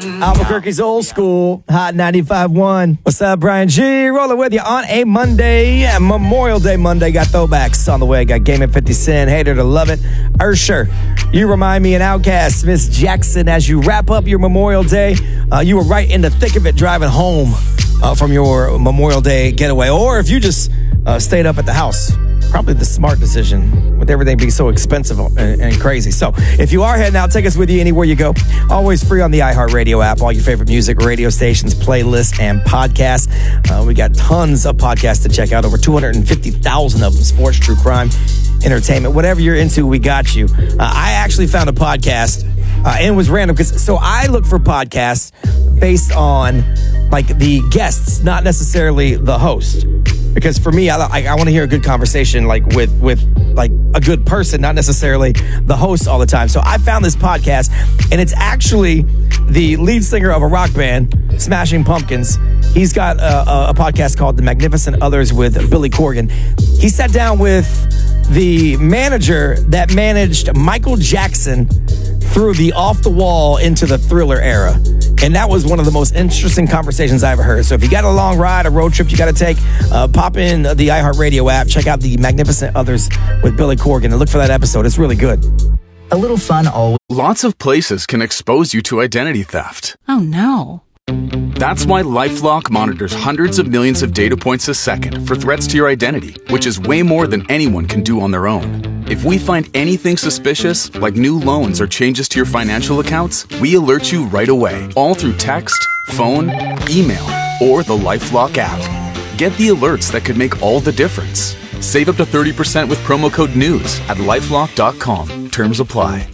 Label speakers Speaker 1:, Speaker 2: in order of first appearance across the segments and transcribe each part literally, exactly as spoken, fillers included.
Speaker 1: Albuquerque's old school, Hot ninety-five point one. What's up, Brian G? Rolling with you on a Monday, Memorial Day Monday. Got throwbacks on the way. Got Game at fifty Cent, Hater to Love It, Usher. You remind me, an Outkast, Miss Jackson. As you wrap up your Memorial Day, uh, you were right in the thick of it driving home uh, from your Memorial Day getaway. Or if you just uh, stayed up at the house, probably the smart decision with everything being so expensive and, and crazy. So if you are heading out, take us with you anywhere you go. Always free on the iHeartRadio app. All your favorite music, radio stations, playlists, and podcasts. Uh, we got tons of podcasts to check out. Over two hundred fifty thousand of them. Sports, true crime, entertainment, whatever you're into, we got you. Uh, I actually found a podcast uh, and it was random because so I look for podcasts based on like the guests, not necessarily the host. Because for me, I, I, I want to hear a good conversation, like with with like a good person, not necessarily the host all the time. So I found this podcast, and it's actually the lead singer of a rock band, Smashing Pumpkins. He's got a, a podcast called The Magnificent Others with Billy Corgan. He sat down with the manager that managed Michael Jackson through the Off the Wall into the Thriller era. And that was one of the most interesting conversations I ever heard. So if you got a long ride, a road trip you got to take, uh, pop in the iHeartRadio app, check out The Magnificent Others with Billy Corgan, and look for that episode. It's really good.
Speaker 2: A little fun always.
Speaker 3: Lots of places can expose you to identity theft.
Speaker 4: Oh, no.
Speaker 3: That's why LifeLock monitors hundreds of millions of data points a second for threats to your identity, which is way more than anyone can do on their own. If we find anything suspicious, like new loans or changes to your financial accounts, we alert you right away, all through text, phone, email, or the LifeLock app. Get the alerts that could make all the difference. Save up to thirty percent with promo code NEWS at lifelock dot com. Terms apply.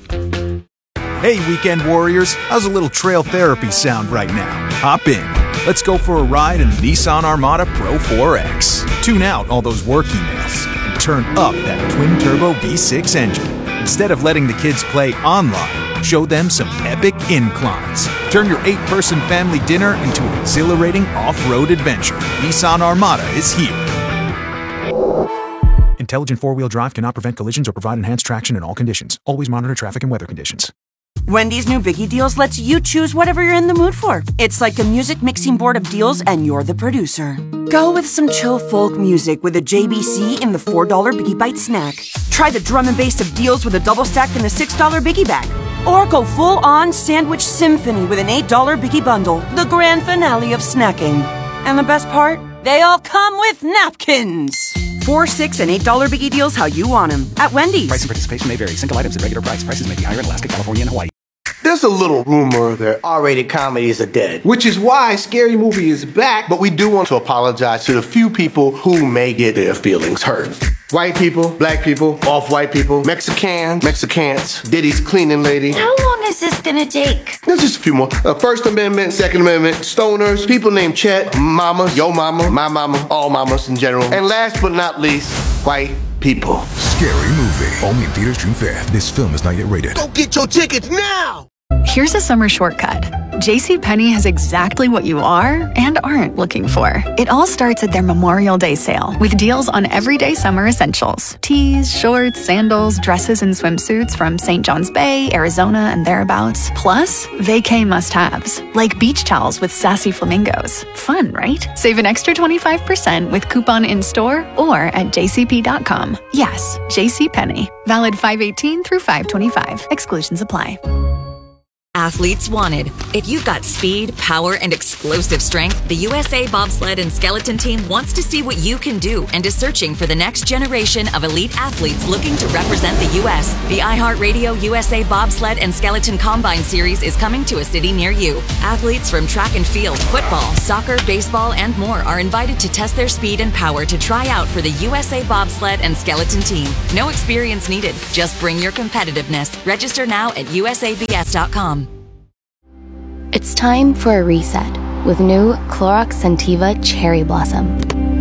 Speaker 5: Hey, weekend warriors, how's a little trail therapy sound right now? Hop in. Let's go for a ride in the Nissan Armada Pro four X. Tune out all those work emails and turn up that twin-turbo V six engine. Instead of letting the kids play online, show them some epic inclines. Turn your eight-person family dinner into an exhilarating off-road adventure. Nissan Armada is here. Intelligent four-wheel drive cannot prevent collisions or provide enhanced traction in all conditions. Always monitor traffic and weather conditions.
Speaker 6: Wendy's new Biggie Deals lets you choose whatever you're in the mood for. It's like a music mixing board of deals, and you're the producer. Go with some chill folk music with a J B C in the four dollar Biggie Bite snack. Try the drum and bass of deals with a double stack in the six dollar Biggie Bag. Or go full-on sandwich symphony with an eight dollar Biggie Bundle, the grand finale of snacking. And the best part? They all come with napkins. Four, six, and eight dollar Biggie Deals how you want them at Wendy's.
Speaker 7: Price and participation may vary. Single items at regular price. Prices may be higher in Alaska, California, and Hawaii.
Speaker 8: There's a little rumor that R-rated comedies are dead, which is why Scary Movie is back, but we do want to apologize to the few people who may get their feelings hurt. White people, black people, off-white people, Mexicans, Mexicans, Diddy's cleaning lady.
Speaker 9: How long is this gonna take?
Speaker 8: There's just a few more. Uh, First Amendment, Second Amendment, stoners, people named Chet, mamas, yo mama, my mama, all mamas in general. And last but not least, white people.
Speaker 10: Scary Movie. Only in theaters June fifth. This film is not yet rated.
Speaker 8: Go get your tickets now!
Speaker 4: Here's a summer shortcut. JCPenney has exactly what you are and aren't looking for. It all starts at their Memorial Day sale with deals on everyday summer essentials. Tees, shorts, sandals, dresses, and swimsuits from Saint John's Bay, Arizona, and thereabouts. Plus, vacay must-haves, like beach towels with sassy flamingos. Fun, right? Save an extra twenty-five percent with coupon in-store or at j c p dot com. Yes, JCPenney. Valid five eighteen through five twenty-five. Exclusions apply.
Speaker 11: Athletes wanted. If you've got speed, power, and explosive strength, the U S A Bobsled and Skeleton Team wants to see what you can do and is searching for the next generation of elite athletes looking to represent the U S. The iHeartRadio U S A Bobsled and Skeleton Combine Series is coming to a city near you. Athletes from track and field, football, soccer, baseball, and more are invited to test their speed and power to try out for the U S A Bobsled and Skeleton Team. No experience needed. Just bring your competitiveness. Register now at U S A B S dot com.
Speaker 12: It's time for a reset with new Clorox Scentiva Cherry Blossom.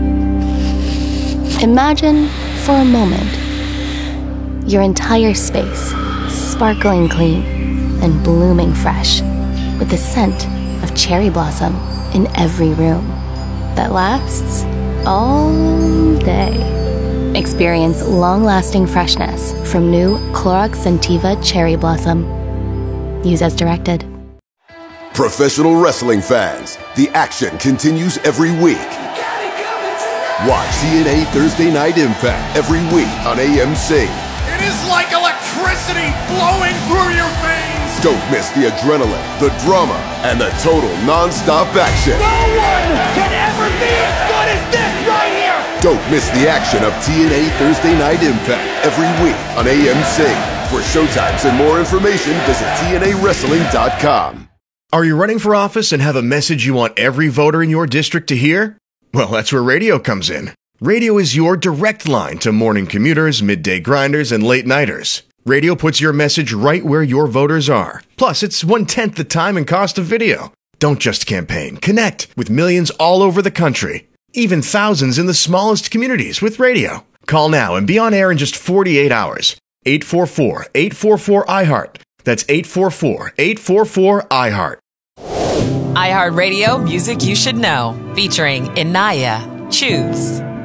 Speaker 12: Imagine, for a moment, your entire space sparkling clean and blooming fresh with the scent of cherry blossom in every room that lasts all day. Experience long-lasting freshness from new Clorox Scentiva Cherry Blossom. Use as directed.
Speaker 13: Professional wrestling fans, the action continues every week. Watch T N A Thursday Night Impact every week on A M C.
Speaker 14: It is like electricity flowing through your veins.
Speaker 13: Don't miss the adrenaline, the drama, and the total non-stop action.
Speaker 14: No one can ever be as good as this right here.
Speaker 13: Don't miss the action of T N A Thursday Night Impact every week on A M C. For showtimes and more information, visit T N A wrestling dot com.
Speaker 15: Are you running for office and have a message you want every voter in your district to hear? Well, that's where radio comes in. Radio is your direct line to morning commuters, midday grinders, and late-nighters. Radio puts your message right where your voters are. Plus, it's one-tenth the time and cost of video. Don't just campaign. Connect with millions all over the country. Even thousands in the smallest communities with radio. Call now and be on air in just forty-eight hours. eight four four, eight four four, I heart. That's eight four four, eight four four, I heart.
Speaker 16: iHeartRadio Music You Should Know, featuring Inaya. Choose.